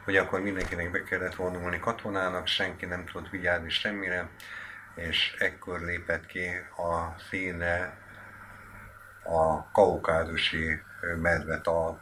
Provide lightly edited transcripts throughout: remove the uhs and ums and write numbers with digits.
hogy akkor mindenkinek be kellett vonulni katonának, senki nem tudott vigyázni semmire, és ekkor lépett ki a színre a kaukázusi medvetalp,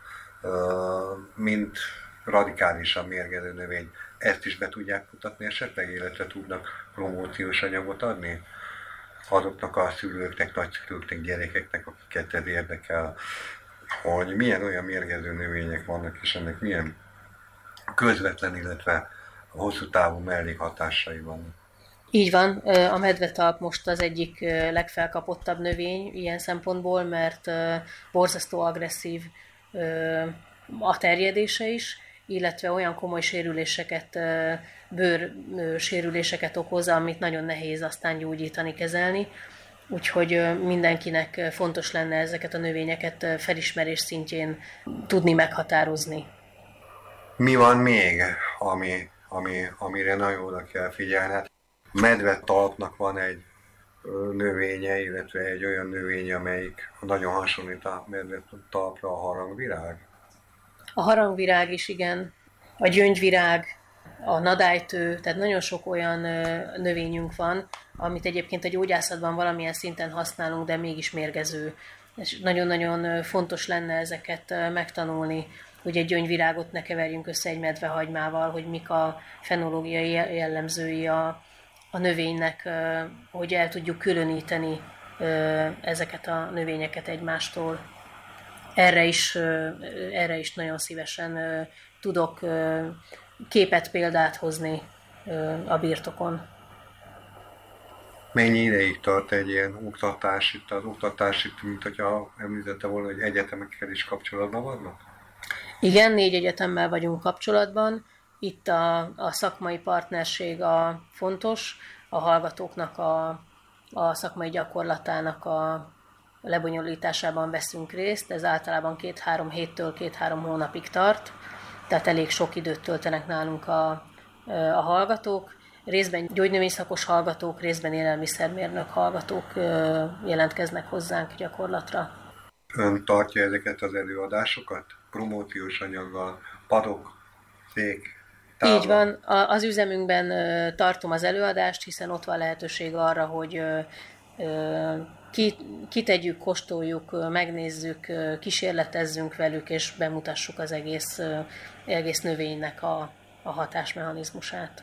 mint radikálisan mérgező növény. Ezt is be tudják mutatni esetleg, illetve tudnak promóciós anyagot adni azoknak a szülőknek, nagyszülőknek, gyerekeknek, akiket ez érdekel, hogy milyen olyan mérgező növények vannak, és ennek milyen közvetlen, illetve hosszú távú mellékhatásai vannak. Így van, a medvetalp most az egyik legfelkapottabb növény ilyen szempontból, mert borzasztó agresszív a terjedése is, illetve olyan komoly sérüléseket, bőrsérüléseket okoz, amit nagyon nehéz aztán gyógyítani, kezelni. Úgyhogy mindenkinek fontos lenne ezeket a növényeket felismerés szintjén tudni meghatározni. Mi van még, amire nagyon oda kell figyelni? Hát medvetalpnak van egy növénye, illetve egy olyan növény, amelyik nagyon hasonlít a medvetalpra, a harangvirág. A harangvirág is igen, a gyöngyvirág, a nadálytő, tehát nagyon sok olyan növényünk van, amit egyébként a gyógyászatban valamilyen szinten használunk, de mégis mérgező. És nagyon-nagyon fontos lenne ezeket megtanulni, hogy egy gyöngyvirágot ne keverjünk össze egy medvehagymával, hogy mik a fenológiai jellemzői a növénynek, hogy el tudjuk különíteni ezeket a növényeket egymástól. Erre is nagyon szívesen tudok képet, példát hozni a birtokon. Mennyi ideig tart egy ilyen oktatás itt? Az oktatás itt, mint hogyha említette volna, hogy egyetemekkel is kapcsolatban vannak? Igen, 4 egyetemmel vagyunk kapcsolatban. Itt a szakmai partnerség a fontos, a hallgatóknak a szakmai gyakorlatának a lebonyolításában veszünk részt. Ez általában 2-3 héttől 2-3 hónapig tart, tehát elég sok időt töltenek nálunk a hallgatók. Részben gyógynövényszakos hallgatók, részben élelmiszermérnök hallgatók jelentkeznek hozzánk gyakorlatra. Ön tartja ezeket az előadásokat? Promóciós anyaggal, padok, szék, tábla? Így van, az üzemünkben tartom az előadást, hiszen ott van lehetőség arra, hogy kitegyük, kóstoljuk, megnézzük, kísérletezzünk velük, és bemutassuk az egész növénynek a hatásmechanizmusát.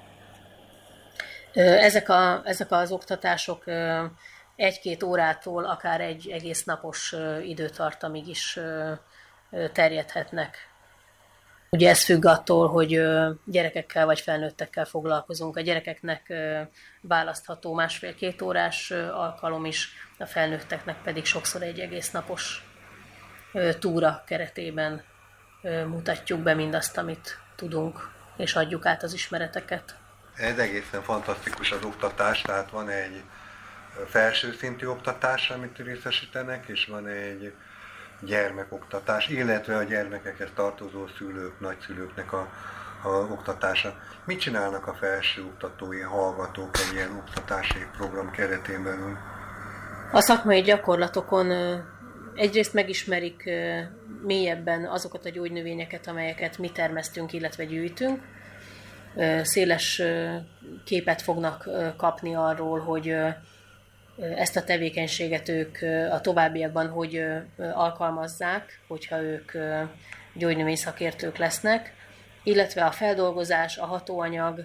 Ezek az oktatások 1-2 órától akár egy egész napos időtartamig is terjedhetnek. Ugye ez függ attól, hogy gyerekekkel vagy felnőttekkel foglalkozunk. A gyerekeknek választható 1,5-2 órás alkalom is, a felnőtteknek pedig sokszor egy egész napos túra keretében mutatjuk be mindazt, amit tudunk, és adjuk át az ismereteket. Ez egészen fantasztikus az oktatás, tehát van egy felső szintű oktatás, amit részesítenek, és van egy gyermekoktatás, illetve a gyermekekhez tartozó szülők, nagyszülőknek a oktatása. Mit csinálnak a felső oktatói hallgatók egy ilyen oktatási program keretén belül? A szakmai gyakorlatokon egyrészt megismerik mélyebben azokat a gyógynövényeket, amelyeket mi termesztünk, illetve gyűjtünk. Széles képet fognak kapni arról, hogy ezt a tevékenységet ők a továbbiakban hogy alkalmazzák, hogyha ők gyógynövényszakértők lesznek, illetve a feldolgozás, a hatóanyag,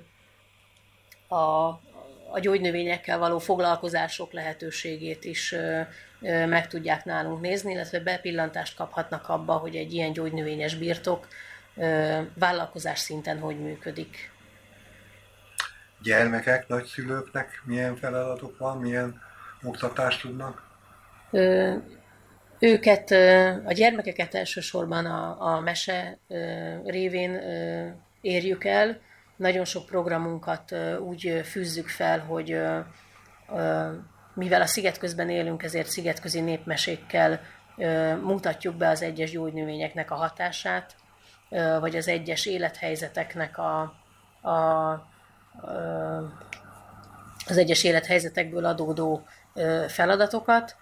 a gyógynövényekkel való foglalkozások lehetőségét is meg tudják nálunk nézni, illetve bepillantást kaphatnak abba, hogy egy ilyen gyógynövényes birtok vállalkozás szinten hogy működik. Gyermekek, nagyszülőknek milyen feladatuk van, milyen oktatást tudnak? Őket, a gyermekeket elsősorban a mese révén érjük el. Nagyon sok programunkat úgy fűzzük fel, hogy mivel a sziget közben élünk, ezért szigetközi népmesékkel mutatjuk be az egyes gyógynövényeknek a hatását, vagy az egyes élethelyzeteknek az egyes élethelyzetekből adódó feladatokat,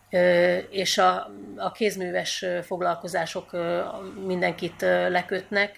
és a kézműves foglalkozások mindenkit lekötnek,